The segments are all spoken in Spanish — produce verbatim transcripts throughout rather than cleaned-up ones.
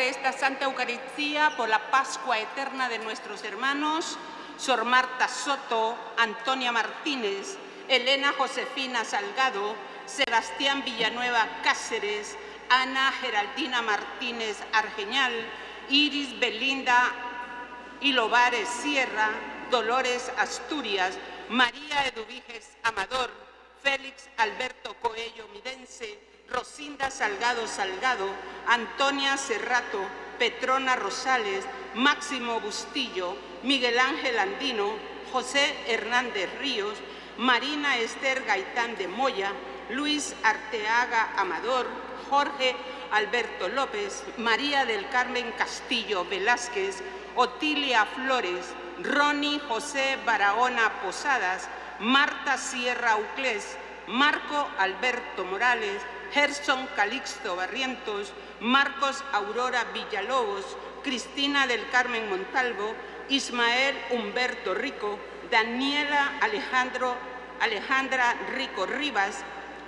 sobre esta Santa Eucaristía por la Pascua eterna de nuestros hermanos Sor Marta Soto, Antonia Martínez, Elena Josefina Salgado, Sebastián Villanueva Cáceres, Ana Geraldina Martínez Argeñal, Iris Belinda Ilobares Sierra, Dolores Asturias, María Eduviges Amador, Félix Alberto Coello Midense, Rosinda Salgado Salgado, Antonia Cerrato, Petrona Rosales, Máximo Bustillo, Miguel Ángel Andino, José Hernández Ríos, Marina Esther Gaitán de Moya, Luis Arteaga Amador, Jorge Alberto López, María del Carmen Castillo Velázquez, Otilia Flores, Ronnie José Barahona Posadas, Marta Sierra Uclés, Marco Alberto Morales, Gerson Calixto Barrientos, Marcos Aurora Villalobos, Cristina del Carmen Montalvo, Ismael Humberto Rico, Daniela Alejandro, Alejandra Rico Rivas,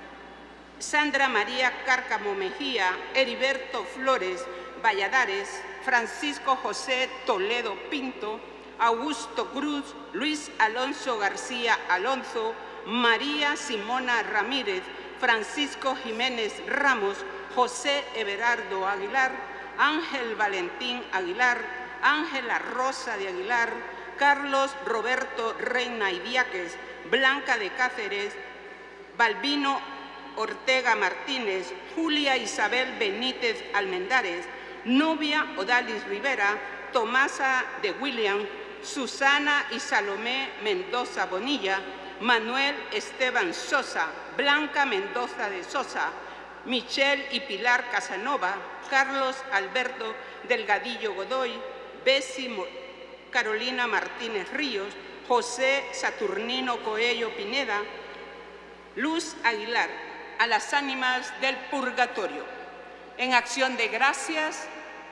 Sandra María Cárcamo Mejía, Heriberto Flores Valladares, Francisco José Toledo Pinto, Augusto Cruz, Luis Alonso García Alonso, María Simona Ramírez, Francisco Jiménez Ramos, José Everardo Aguilar, Ángel Valentín Aguilar, Ángela Rosa de Aguilar, Carlos Roberto Reina Idiáquez, Blanca de Cáceres, Balbino Ortega Martínez, Julia Isabel Benítez Almendares, Novia Odalis Rivera, Tomasa de William, Susana y Salomé Mendoza Bonilla, Manuel Esteban Sosa, Blanca Mendoza de Sosa, Michelle y Pilar Casanova, Carlos Alberto Delgadillo Godoy, Bessie Carolina Martínez Ríos, José Saturnino Coello Pineda, Luz Aguilar, a las ánimas del purgatorio, en acción de gracias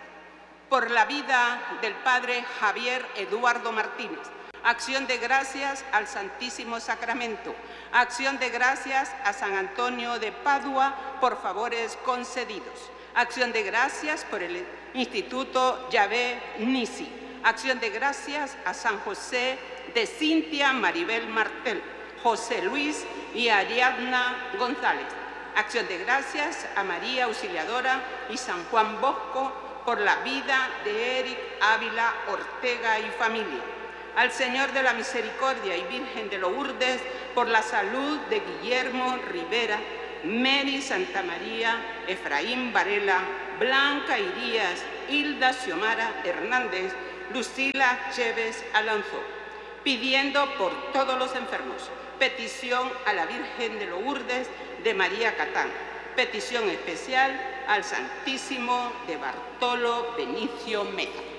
por la vida del Padre Javier Eduardo Martínez, acción de gracias al Santísimo Sacramento, acción de gracias a San Antonio de Padua por favores concedidos, acción de gracias por el Instituto Yahvé Nisi, acción de gracias a San José de Cintia Maribel Martel, José Luis y Ariadna González, acción de gracias a María Auxiliadora y San Juan Bosco por la vida de Eric Ávila Ortega y familia, al Señor de la Misericordia y Virgen de Lourdes por la salud de Guillermo Rivera, Mary Santa María, Efraín Varela, Blanca Irías, Hilda Xiomara Hernández, Lucila Chévez Alonso, pidiendo por todos los enfermos, petición a la Virgen de Lourdes de María Catán, petición especial al Santísimo de Bartolo Benicio Meza.